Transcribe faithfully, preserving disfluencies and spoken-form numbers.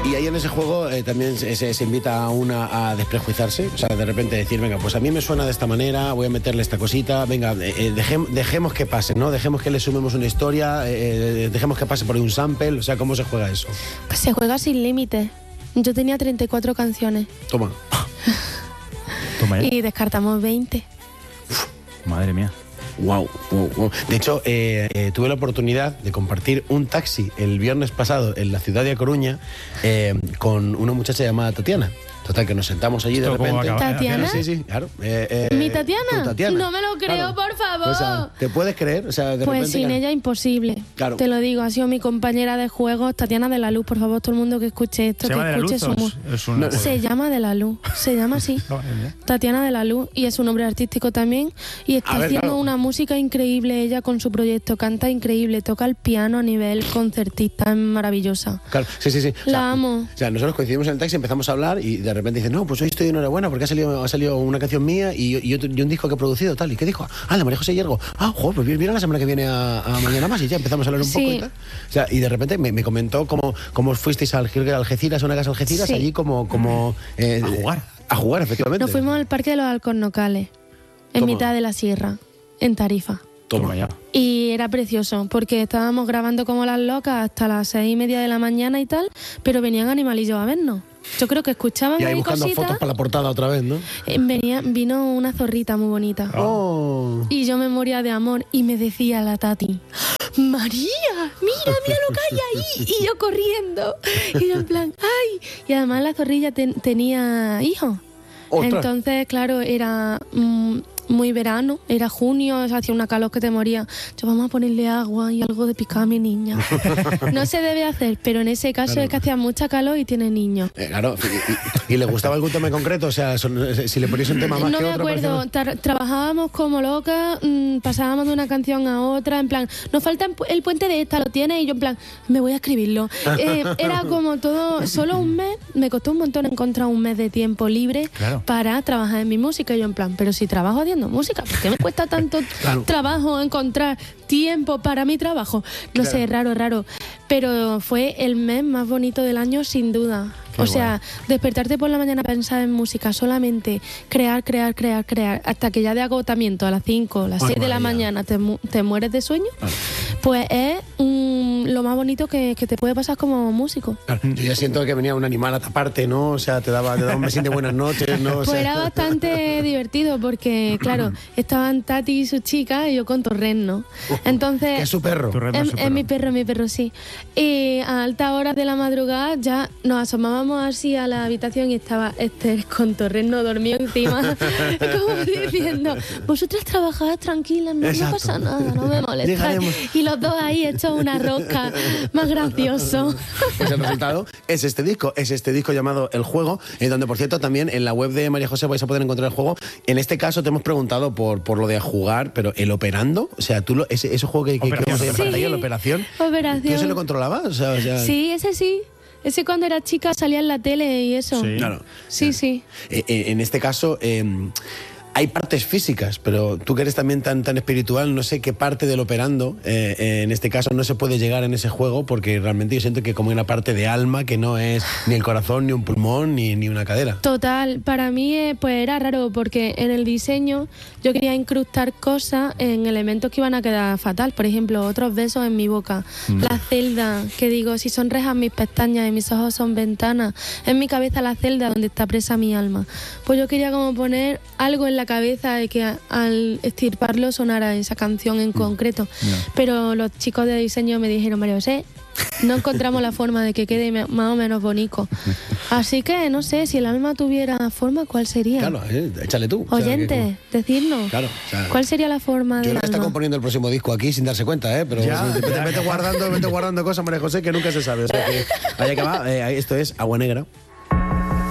Y ahí en ese juego eh, también se, se, se invita a una a desprejuiciarse, o sea, de repente decir, venga, pues a mí me suena de esta manera, voy a meterle esta cosita, venga, eh, dejem, dejemos que pase, ¿no? Dejemos que le sumemos una historia, eh, dejemos que pase por ahí un sample, o sea, ¿cómo se juega eso? Pues se juega sin límites. Yo tenía treinta y cuatro canciones. Toma. Toma ya. Y descartamos veinte. Madre mía. Wow, wow, wow. De hecho, eh, eh, tuve la oportunidad de compartir un taxi el viernes pasado en la ciudad de A Coruña eh, con una muchacha llamada Tatiana. Total, que nos sentamos allí de ¿Esto cómo repente. acaba? ¿Tatiana? Sí, sí, claro. Eh, eh, ¿Mi Tatiana? tu Tatiana. No me lo creo, Claro. por favor. O sea, ¿te puedes creer? O sea, de Pues repente, sin claro. ella imposible. Claro. Te lo digo, ha sido mi compañera de juegos, Tatiana de la Luz. Por favor, todo el mundo que escuche esto, ¿Se que llama de la escuche luz? su o mu- es- es un- No, Se llama de la Luz, se llama así. Madre mía. Tatiana de la Luz, y es su nombre artístico también, y está A ver, haciendo claro. una música increíble ella con su proyecto, canta increíble, toca el piano a nivel concertista, es maravillosa. Claro, sí, sí, sí. O La sea, amo. O sea, nosotros coincidimos en el taxi, empezamos a hablar y de repente dice, no, pues hoy estoy enhorabuena porque ha salido, ha salido una canción mía y, y, otro- y un disco que he producido, tal. ¿Y qué dijo? Ah, la María José Hiergo. Ah, joder, pues viene la semana que viene a, a Mañana Más y ya empezamos a hablar un Sí. poco y tal. O sea, y de repente me, me comentó cómo, cómo fuisteis al Gil de Algeciras, a una casa Algeciras, Sí. allí como... como eh, A jugar. A jugar, efectivamente. Nos fuimos al Parque de los Alcornocales, en Toma. mitad de la sierra, en Tarifa. Toma. Toma ya. Y era precioso, porque estábamos grabando como las locas hasta las seis y media de la mañana y tal, pero venían animalillos a vernos. Yo creo que escuchaban Y ahí ahí buscando cositas. fotos para la portada otra vez, ¿no? Eh, venía, vino una zorrita muy bonita. Oh. Y yo me moría de amor y me decía la Tati, María, mira, mira lo que hay ahí. Y yo corriendo. Y yo en plan, ay. Y además la zorrilla ten- tenía hijos. ¡Ostras! Entonces, claro, era mm, muy verano, era junio, o sea, hacía una calor que te moría. Yo, vamos a ponerle agua y algo de picar a mi niña. No se debe hacer, pero en ese caso Claro. es que hacía mucha calor y tiene niños. Eh, claro, y, y- y le gustaba algún tema en concreto? O sea, son- si le ponéis un tema más No que me otro... acuerdo, parece- tra- trabajábamos como locas, mm, pasábamos de una canción a otra, en plan, nos falta el pu- el puente de esta, ¿lo tienes? Y yo en plan, me voy a escribirlo. Eh, era como todo, solo un mes, me costó un montón encontrar un mes de tiempo libre Claro. para trabajar en mi música. Y yo en plan, pero si trabajo haciendo música, ¿por qué me cuesta tanto Claro. trabajo encontrar tiempo para mi trabajo? No Claro. sé, raro, raro. Pero fue el mes más bonito del año, sin duda. Qué o sea, despertarte por la mañana a pensar en música, solamente crear, crear, crear, crear, hasta que ya de agotamiento a las cinco, las Ay, seis de la María. mañana te, mu- te mueres de sueño, pues es mm, lo más bonito que, que te puede pasar como músico. Claro, yo ya siento que venía un animal a taparte, ¿no? O sea, te daba, te daba un besín de buenas noches, ¿no? O Pues sea, era bastante divertido porque, claro, estaban Tati y su chica y yo con Torren, Entonces... que es su perro. Tu red no Es, es su es mi perro. perro, mi perro, sí. Y a altas horas de la madrugada ya nos asomábamos así a la habitación y estaba Esther con Torreno dormido encima, como diciendo, vosotras trabajad tranquilas, no, no Exacto. pasa nada, no me molestáis. Llegaremos. Y los dos ahí hechos una rosca, más gracioso. Pues el resultado es este disco, es este disco llamado El Juego, en donde, por cierto, también en la web de María José vais a poder encontrar el juego. En este caso te hemos preguntado por, por lo de jugar, pero el operando, o sea, tú lo, ese, ese juego que, que, que Operación. vamos a llamar Sí. ahí, la operación, Operación. ¿tú se lo controlabas? O sea, o sea, Sí, ese sí. Ese cuando era chica salía en la tele y eso. Sí. Claro. Sí, sí. Eh, eh, en este caso... eh, hay partes físicas, pero tú que eres también tan, tan espiritual, no sé qué parte del operando, eh, eh, en este caso no se puede llegar en ese juego, porque realmente yo siento que como hay una parte de alma que no es ni el corazón, ni un pulmón, ni, ni una cadera. Total, para mí eh, pues era raro porque en el diseño yo quería incrustar cosas en elementos que iban a quedar fatal. Por ejemplo, otros besos en mi boca, la celda, que digo, si son rejas mis pestañas y mis ojos son ventanas, en mi cabeza la celda donde está presa mi alma. Pues yo quería como poner algo en la cabeza de que a- al extirparlo sonara esa canción en concreto. Pero los chicos de diseño me dijeron, María José, no encontramos la forma de que quede me- más o menos bonito. Así que no sé, si el alma tuviera forma, ¿cuál sería? Claro, eh, échale tú. O sea, Oyentes, que- decirnos. Claro, o sea, ¿Cuál sería la forma yo del creo que está alma? componiendo el próximo disco aquí sin darse cuenta, ¿eh? Pero Ya, sí, vete, ya, vete ya. guardando, vete guardando cosas, María José, que nunca se sabe. O sea, que, allá que va, eh, esto es Agua Negra.